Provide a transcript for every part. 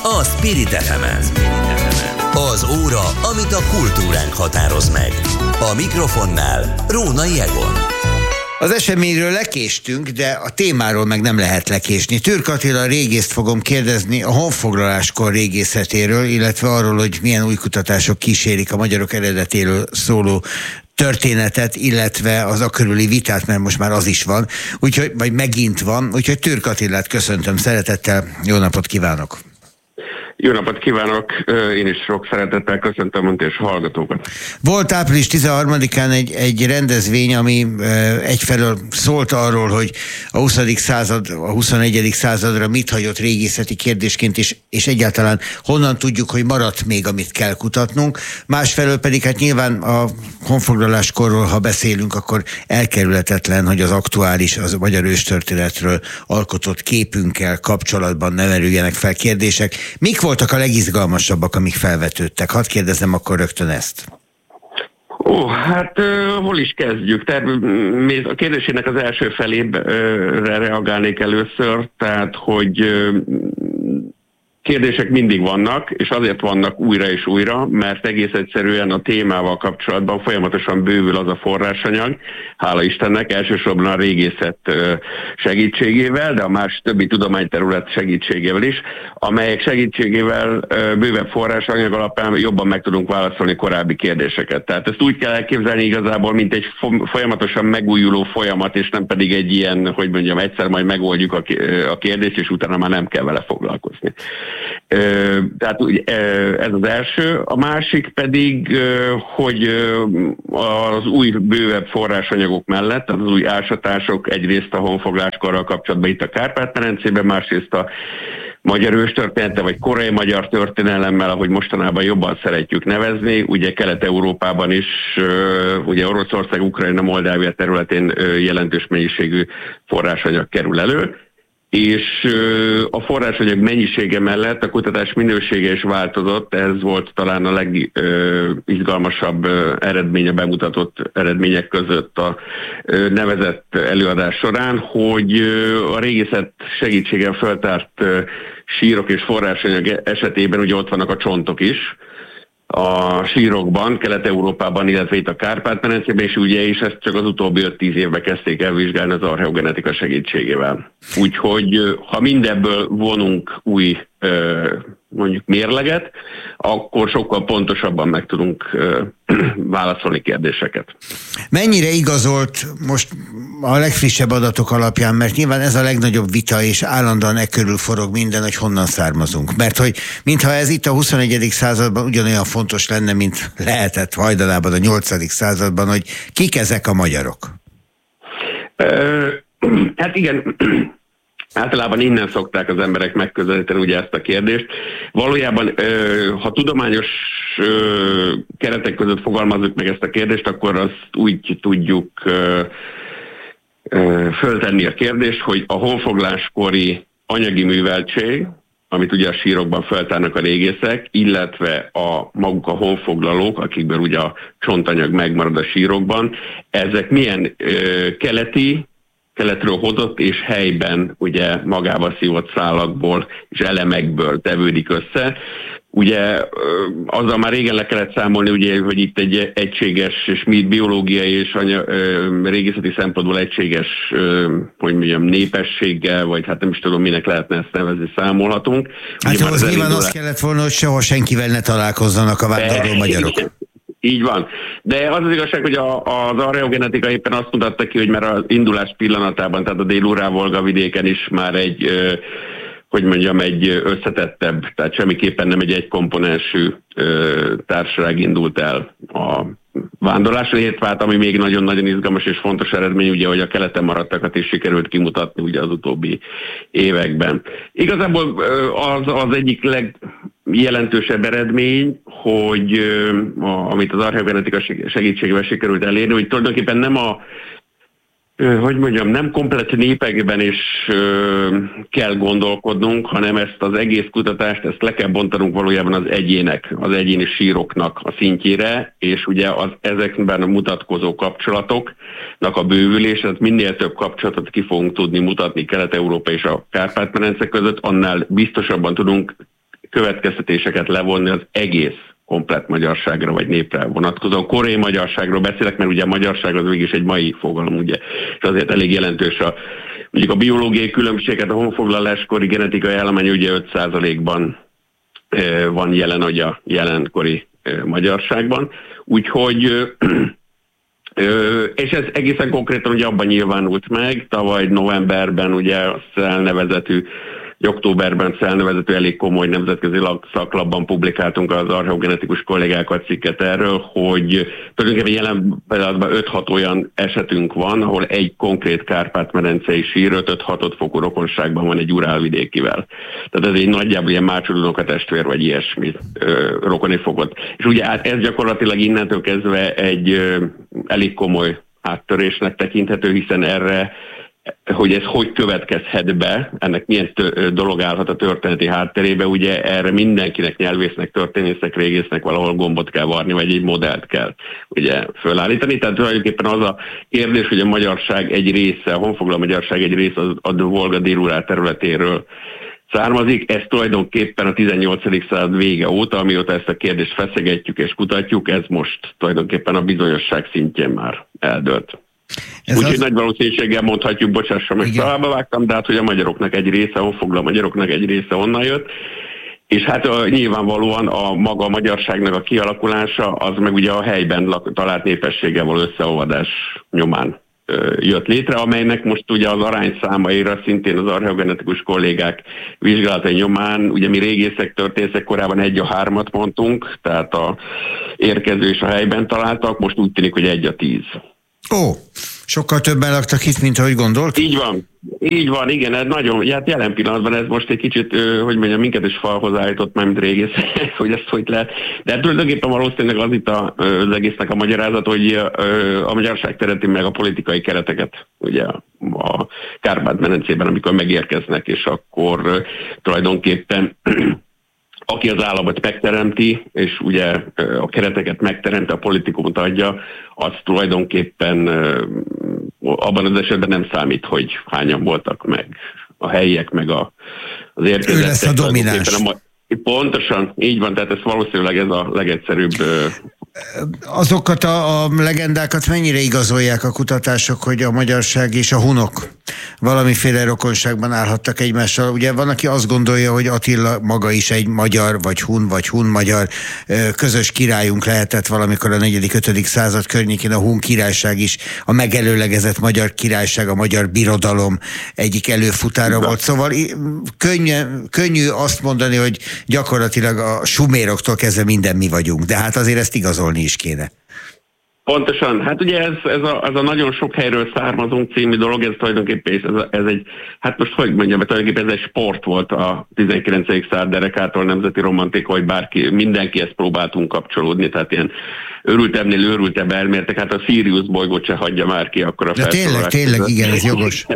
a Spirit FM-en. Az óra, amit a kultúránk határoz meg. A mikrofonnál Rónai Egon. Az eseményről lekéstünk, de a témáról meg nem lehet lekésni. Türk Attila régészt fogom kérdezni a honfoglaláskor régészetéről, illetve arról, hogy milyen új kutatások kísérik a magyarok eredetéről szóló történetet, illetve az akörüli vitát, mert most már az is van, úgyhogy vagy megint van, úgyhogy Türk Attilát köszöntöm szeretettel, jó napot kívánok! Jó napot kívánok! Én is sok szeretettel köszöntöm Önt és a hallgatókat. Volt április 13-án egy rendezvény, ami egyfelől szólt arról, hogy a 20. század, a 21. századra mit hagyott régészeti kérdésként, és egyáltalán honnan tudjuk, hogy maradt még, amit kell kutatnunk. Másfelől pedig hát nyilván a honfoglaláskorról, ha beszélünk, akkor elkerülhetetlen, hogy az aktuális, az magyar őstörténetről alkotott képünkkel kapcsolatban ne merüljenek fel kérdések. Mik voltak a legizgalmasabbak, amik felvetődtek? Hadd kérdezem akkor rögtön ezt. Hol is kezdjük? A kérdésének az első felére reagálnék először, tehát, hogy kérdések mindig vannak, és azért vannak újra és újra, mert egész egyszerűen a témával kapcsolatban folyamatosan bővül az a forrásanyag, hála Istennek, elsősorban a régészet segítségével, de a más többi tudományterület segítségével is, amelyek segítségével bővebb forrásanyag alapján jobban meg tudunk válaszolni korábbi kérdéseket. Tehát ezt úgy kell elképzelni igazából, mint egy folyamatosan megújuló folyamat, és nem pedig egy ilyen, hogy mondjam, egyszer majd megoldjuk a kérdést, és utána már nem kell vele foglalkozni. Tehát ez az első. A másik pedig, hogy az új bővebb forrásanyagok mellett, tehát az új ásatások egyrészt a honfogláskorral kapcsolatban itt a Kárpát-medencében, másrészt a magyar őstörténete, vagy korai magyar történelemmel, ahogy mostanában jobban szeretjük nevezni, ugye Kelet-Európában is, ugye Oroszország, Ukrajna, Moldávia területén jelentős mennyiségű forrásanyag kerül elő, és a forrásanyag mennyisége mellett a kutatás minősége is változott, ez volt talán a legizgalmasabb eredménye, bemutatott eredmények között a nevezett előadás során, hogy a régészet segítséggel feltárt sírok és forrásanyag esetében ugye ott vannak a csontok is, a sírokban, Kelet-Európában, illetve itt a Kárpát-medencében, és ugye is ezt csak az utóbbi 5-10 évben kezdték el vizsgálni az archeogenetika segítségével. Úgyhogy ha mindebből vonunk új mondjuk mérleget, akkor sokkal pontosabban meg tudunk válaszolni kérdéseket. Mennyire igazolt most a legfrissebb adatok alapján, mert nyilván ez a legnagyobb vita, és állandóan körül forog minden, hogy honnan származunk. Mert hogy mintha ez itt a 21. században ugyanolyan fontos lenne, mint lehetett hajdanában a 8. században, hogy kik ezek a magyarok? Hát igen, általában innen szokták az emberek megközelíteni ugye ezt a kérdést. Valójában, ha tudományos keretek között fogalmazzuk meg ezt a kérdést, akkor azt úgy tudjuk föltenni a kérdést, hogy a honfogláskori anyagi műveltség, amit ugye a sírokban feltárnak a régészek, illetve maguk a honfoglalók, akikből ugye a csontanyag megmarad a sírokban, ezek milyen keletről hozott és helyben ugye magába szívott szálakból és elemekből tevődik össze. Ugye azzal már régen le kellett számolni, ugye, hogy itt egy egységes és biológiai és régészeti szempontból egységes, hogy mondjam, népességgel, vagy hát nem is tudom, minek lehetne ezt nevezni, számolhatunk. Hát ahhoz nyilván az kellett volna, hogy soha senkivel ne találkozzanak a vándorló magyarok. Így van. De az igazság, hogy az archeogenetika éppen azt mutatta ki, hogy már az indulás pillanatában, tehát a Dél-Ural-Volga vidéken is már egy összetettebb, tehát semmiképpen nem egy egykomponensű társaság indult el a vándorlásra, illetve hát, ami még nagyon-nagyon izgalmas és fontos eredmény, ugye, hogy a keleten maradtakat is sikerült kimutatni ugye az utóbbi években. Igazából az egyik legjelentősebb eredmény, hogy amit az archeogenetika segítségével sikerült elérni, hogy tulajdonképpen nem nem komplett népekben is kell gondolkodnunk, hanem ezt az egész kutatást, ezt le kell bontanunk valójában az egyéni síroknak a szintjére, és ugye ezekben a mutatkozó kapcsolatoknak a bővülése, minél több kapcsolatot ki fogunk tudni mutatni Kelet-Európa és a Kárpát-medence között, annál biztosabban tudunk következtetéseket levonni az egész komplett magyarságra vagy népre vonatkozóan. Koreai magyarságról beszélek, mert ugye a magyarság az mégis egy mai fogalom, ugye, és azért elég jelentős mondjuk a biológiai különbséget, a honfoglaláskori genetikai állomány ugye 5%-ban van jelen, hogy a jelenkori magyarságban. Úgyhogy, és ez egészen konkrétan ugye abban nyilvánult meg, tavaly novemberben ugye a SZEL nevezetű, októberben SZEL nevezetű elég komoly nemzetközi szaklapban publikáltunk az archeogenetikus kollégákkal cikket erről, hogy tulajdonképpen jelen pillanatban 5-6 olyan esetünk van, ahol egy konkrét Kárpát-medencei sír 5-6 fokú rokonságban van egy urálvidékivel. Tehát ez egy nagyjából ilyen mácsodunok a testvér, vagy ilyesmi rokoni fogott. És ugye hát ez gyakorlatilag innentől kezdve egy elég komoly áttörésnek tekinthető, hiszen erre, hogy ez hogy következhet be, ennek milyen dolog állhat a történeti hátterébe, ugye erre mindenkinek, nyelvésznek, történésznek, régésznek valahol gombot kell varni, vagy egy modellt kell ugye fölállítani. Tehát tulajdonképpen az a kérdés, hogy a magyarság egy része, a honfoglaló magyarság egy része a Volga délurál területéről származik. Ez tulajdonképpen a 18. század vége óta, amióta ezt a kérdést feszegetjük és kutatjuk, ez most tulajdonképpen a bizonyosság szintjén már eldőlt. Úgyhogy nagy valószínűséggel mondhatjuk, bocsássa meg, továbbá vágtam, de hát, hogy a magyaroknak egy része, honfoglaló magyaroknak egy része onnan jött, és hát nyilvánvalóan a maga a magyarságnak a kialakulása, az meg ugye a helyben talált népességgel való összeolvadás nyomán jött létre, amelynek most ugye az arányszámaira szintén az archeogenetikus kollégák vizsgálatai nyomán, ugye mi régészek, történészek korábban 1/3 mondtunk, tehát a érkező és a helyben találtak, most úgy tűnik, hogy 1/10. Ó, sokkal többen laktak itt, mint ahogy gondolt? Így van, igen, ez nagyon, hát jelen pillanatban ez most egy kicsit, hogy mondjam, minket is falhoz állított már, mint régész, hogy ezt hogy lehet. De tulajdonképpen valószínűleg az itt az egésznek a magyarázat, hogy a magyarság tereti meg a politikai kereteket, ugye a Kárpát-medencében, amikor megérkeznek, és akkor tulajdonképpen aki az államot megteremti, és ugye a kereteket megteremti, a politikumot adja, az tulajdonképpen abban az esetben nem számít, hogy hányan voltak meg a helyiek, meg az érkezettek. Ő lesz a domináns. Pontosan, így van, tehát ez valószínűleg ez a legegyszerűbb. Azokat a legendákat mennyire igazolják a kutatások, hogy a magyarság és a hunok valamiféle rokonságban állhattak egymással? Ugye van, aki azt gondolja, hogy Attila maga is egy magyar, vagy hun magyar közös királyunk lehetett valamikor a 4.-5. század környékén, a Hun királyság is a megelőlegezett magyar királyság, a magyar birodalom egyik előfutára volt. Szóval könnyű azt mondani, hogy gyakorlatilag a suméroktól kezdve minden mi vagyunk, de hát azért ezt igazolni is kéne. Pontosan. Hát ugye ez a nagyon sok helyről származunk című dolog, ez tulajdonképpen ez egy, hát most hogy mondjam, tulajdonképpen ez egy sport volt a 19. század derekától, nemzeti romantika, hogy mindenkihez próbáltunk kapcsolódni, tehát ilyen őrültebbnél őrültebb elméletek, hát a Sirius bolygót se hagyja már ki akkor a felszólalás. Tényleg, igen, ez jogos.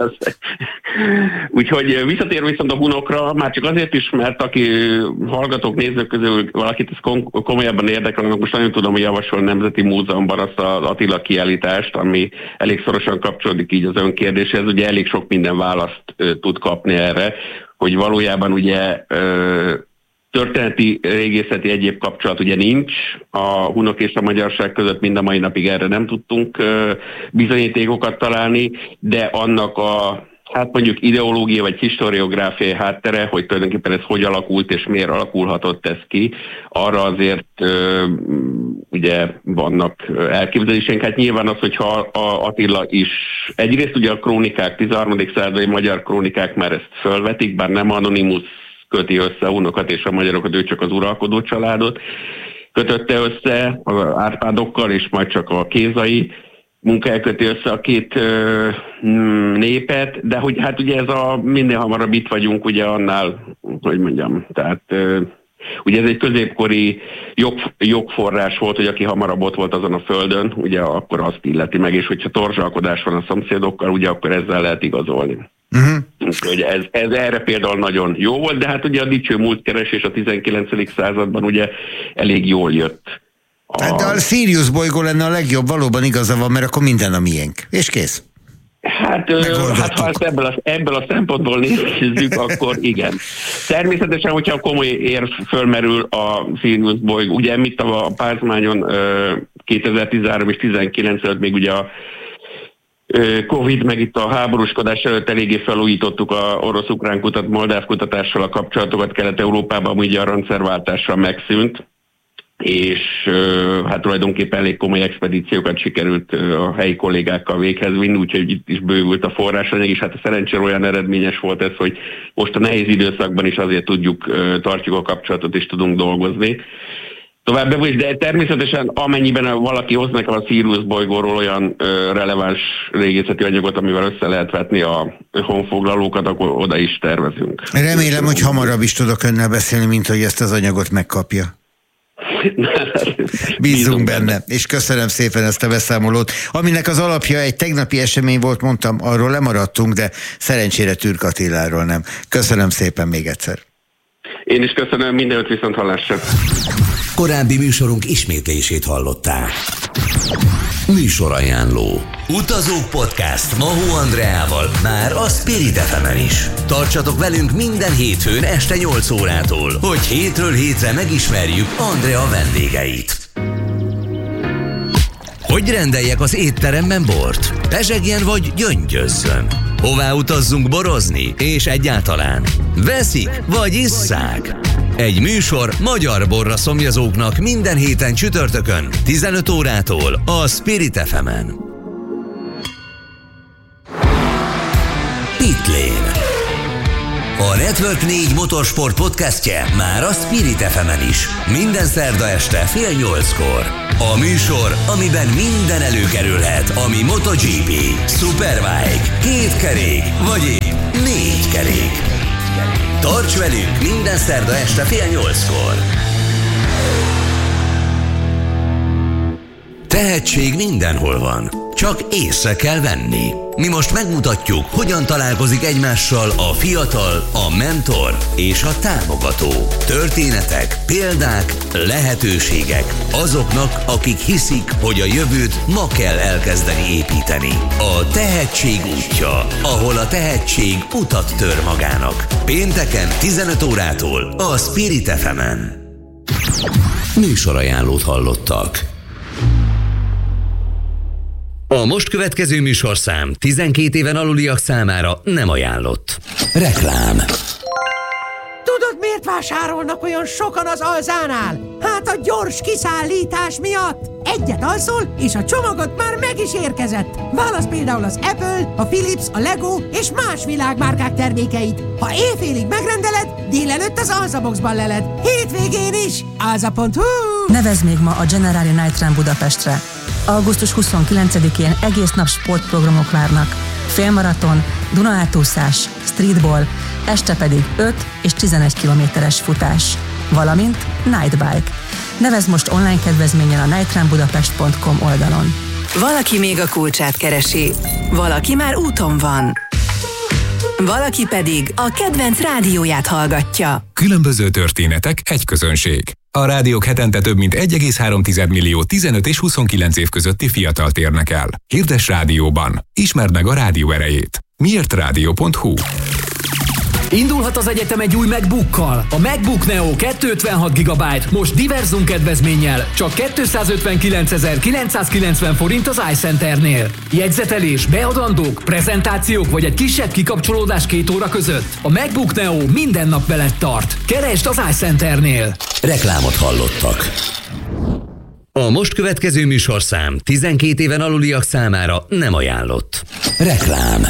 Úgyhogy visszatérve viszont a hunokra, már csak azért is, mert aki hallgatók, nézők közül valakit ez komolyabban érdekel, most nagyon tudom, hogy javasol Nemzeti Múzeumban azt az Attila kiállítást, ami elég szorosan kapcsolódik így az önkérdéshez, ugye elég sok minden választ tud kapni erre, hogy valójában ugye történeti, régészeti egyéb kapcsolat ugye nincs a hunok és a magyarság között, mind a mai napig erre nem tudtunk bizonyítékokat találni, de annak a hát mondjuk ideológia vagy historiográfiai háttere, hogy tulajdonképpen ez hogy alakult és miért alakulhatott ez ki, arra azért ugye vannak elképzeléseink. Hát nyilván az, hogyha Attila is, egyrészt ugye a krónikák, 13. századi magyar krónikák már ezt fölvetik, bár nem Anonymus köti össze a hunokat és a magyarokat, ő csak az uralkodó családot kötötte össze az Árpádokkal, és majd csak a Kézai munkája köti össze a két népet, de hogy hát ugye ez a minél hamarabb itt vagyunk, ugye annál, hogy mondjam, tehát ugye ez egy középkori jogforrás volt, hogy aki hamarabb ott volt azon a földön, ugye akkor azt illeti meg, és hogyha torzsalkodás van a szomszédokkal, ugye akkor ezzel lehet igazolni. Úgyhogy ez erre például nagyon jó volt, de hát ugye a dicső múltkeresés a 19. században ugye elég jól jött. De a Sirius bolygó lenne a legjobb, valóban igaza van, mert akkor minden a miénk. És kész. Hát ha ezt ebből a szempontból nézzük, akkor igen. Természetesen, hogyha komoly érv fölmerül a Sirius bolygó, ugye mit a pázmányon 2013 és 2019 előtt még ugye a Covid, meg itt a háborúskodás előtt eléggé felújítottuk a orosz-ukrán moldáv kutatással a kapcsolatokat Kelet-Európában, ugye a rendszerváltásra megszűnt, és hát tulajdonképpen elég komoly expedíciókat sikerült a helyi kollégákkal véghez vinni, úgyhogy itt is bővült a forrásanyag, és hát szerencsére olyan eredményes volt ez, hogy most a nehéz időszakban is azért tartjuk a kapcsolatot és tudunk dolgozni. Továbbá is, de természetesen amennyiben valaki hoz nekem a Sirius bolygóról olyan releváns régészeti anyagot, amivel össze lehet vetni a honfoglalókat, akkor oda is tervezünk. Remélem, hogy hamarabb is tudok önnel beszélni, mint hogy ezt az anyagot megkapja. Bízunk benne, és köszönöm szépen ezt a beszámolót, aminek az alapja egy tegnapi esemény volt, mondtam, arról lemaradtunk, de szerencsére Türk Attiláról nem. Köszönöm szépen még egyszer. Én is köszönöm, mindenütt viszonthallásra. Korábbi műsorunk ismétlését hallották. Műsorajánló. Utazók podcast Mahó Andreával már a Spirit FM-en is. Tartsatok velünk minden hétfőn este 8 órától, hogy hétről hétre megismerjük Andrea vendégeit. Hogy rendeljek az étteremben bort? Pezsegjen vagy gyöngyözzön? Hová utazzunk borozni? És egyáltalán veszik vagy isszák? Egy műsor magyar borra szomjazóknak minden héten csütörtökön 15 órától a Spirit FM-en. Pitlane. A Network 4 motorsport podcastje már a Spirit FM-en is. Minden szerda este 7:30-kor. A műsor, amiben minden előkerülhet, ami MotoGP, Superbike, 2 kerék vagy épp 4 kerék. Tarts velünk minden szerda este 7:30-kor. Tehetség mindenhol van, csak észre kell venni. Mi most megmutatjuk, hogyan találkozik egymással a fiatal, a mentor és a támogató. Történetek, példák, lehetőségek azoknak, akik hiszik, hogy a jövőt ma kell elkezdeni építeni. A tehetség útja, ahol a tehetség utat tör magának. Pénteken 15 órától a Spirit FM-en. Műsorajánlót hallottak. A most következő műsorszám 12 éven aluliak számára nem ajánlott. Reklám. Tudod, miért vásárolnak olyan sokan az Alzánál? Hát a gyors kiszállítás miatt. Egyet alszol, és a csomagot már meg is érkezett. Válasz például az Apple, a Philips, a Lego és más világmárkák termékeit. Ha éjfélig megrendeled, délelőtt az Alzaboxban leled. Hétvégén is. Alza.hu. Nevezd még ma a Generali Night Run Budapestre. Augusztus 29-én egész nap sportprogramok várnak. Félmaraton, Duna-átúszás, streetball, este pedig 5 és 11 kilométeres futás. Valamint Night Bike. Nevezd most online kedvezménnyel a nightrunbudapest.com oldalon. Valaki még a kulcsát keresi, valaki már úton van. Valaki pedig a kedvenc rádióját hallgatja. Különböző történetek, egy közönség. A rádiók hetente több mint 1,3 millió 15 és 29 év közötti fiatalt érnek el. Hirdess rádióban. Ismerd meg a rádió erejét. Miértrádió.hu. Indulhat az egyetem egy új MacBookkal. A MacBook Neo 256 GB most Diverzum kedvezménnyel csak 259.990 forint az iCenternél. Jegyzetelés, beadandók, prezentációk vagy egy kisebb kikapcsolódás 2 óra között. A MacBook Neo minden nap veled tart. Keresd az iCenternél. Reklámot hallottak. A most következő műsorszám 12 éven aluliak számára nem ajánlott. Reklám.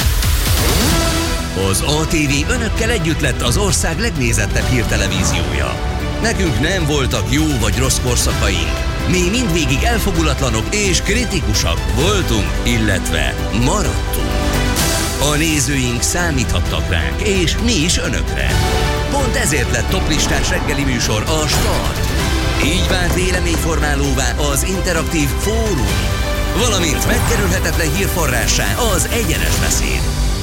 Az ATV önökkel együtt lett az ország legnézettebb hírtelevíziója. Nekünk nem voltak jó vagy rossz korszakaink. Mi mindvégig elfogulatlanok és kritikusak voltunk, illetve maradtunk. A nézőink számíthattak ránk, és mi is önökre. Pont ezért lett toplistás reggeli műsor a Start. Így vált véleményformálóvá az interaktív fórum, valamint megkerülhetetlen hírforrássá az egyenes beszéd.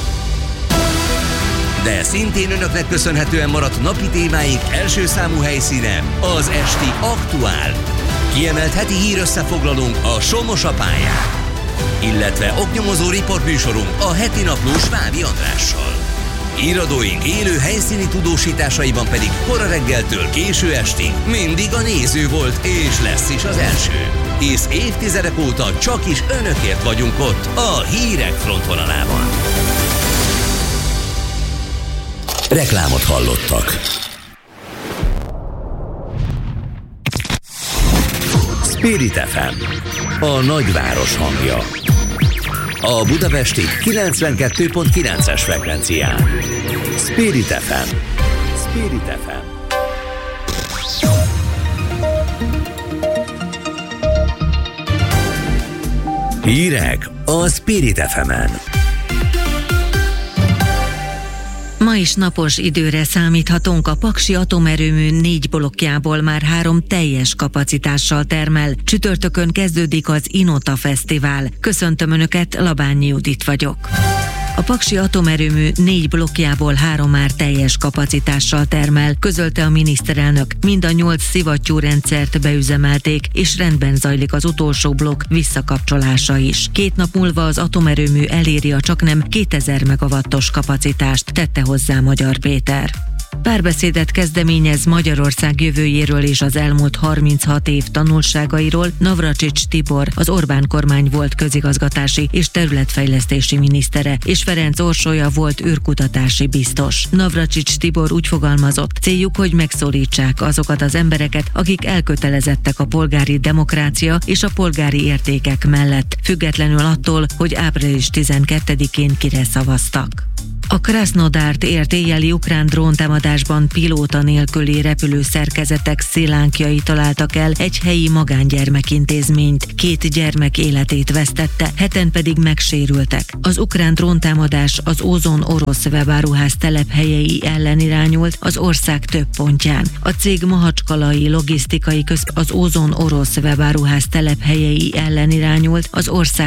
De szintén önöknek köszönhetően maradt napi témáink első számú helyszíne az esti Aktuál. Kiemelt heti hír összefoglalónk a Somos a pályán. illetve oknyomozó riportműsorunk a heti naplós Vávi Andrással. Híradóink élő helyszíni tudósításaiban pedig kora reggeltől késő estig mindig a néző volt és lesz is az első. Hisz évtizedek óta csak is önökért vagyunk ott a hírek frontvonalában. Reklámot hallottak. Spirit FM, a nagyváros hangja. A budapesti 92.9-es frekvencián. Spirit FM. Spirit FM. Hírek a Spirit FM-en. Ma is napos időre számíthatunk, a Paksi atomerőmű 4 blokkjából már 3 teljes kapacitással termel. Csütörtökön kezdődik az Inota Fesztivál. Köszöntöm Önöket, Labányi Judit vagyok. A Paksi atomerőmű 4 blokkjából 3 már teljes kapacitással termel, közölte a miniszterelnök. Mind a 8 szivattyúrendszert beüzemelték, és rendben zajlik az utolsó blokk visszakapcsolása is. 2 nap múlva az atomerőmű eléri a csaknem 2000 megawattos kapacitást, tette hozzá Magyar Péter. Párbeszédet kezdeményez Magyarország jövőjéről és az elmúlt 36 év tanulságairól Navracsics Tibor, az Orbán kormány volt közigazgatási és területfejlesztési minisztere, és Ferenc Orsolya volt űrkutatási biztos. Navracsics Tibor úgy fogalmazott, céljuk, hogy megszólítsák azokat az embereket, akik elkötelezettek a polgári demokrácia és a polgári értékek mellett, függetlenül attól, hogy április 12-én kire szavaztak. A Krasznodárt ért éjjeli ukrán dróntámadásban pilóta nélküli repülőszerkezetek szilánkjai találtak el egy helyi magángyermekintézményt. 2 gyermek életét vesztette, 7-en pedig megsérültek. Az ukrán dróntámadás az Ozon orosz webáruház telephelyei ellen irányult az ország több pontján. A cég mahacskalai logisztikai az Ozon orosz webáruház telephelyei ellen irányult az ország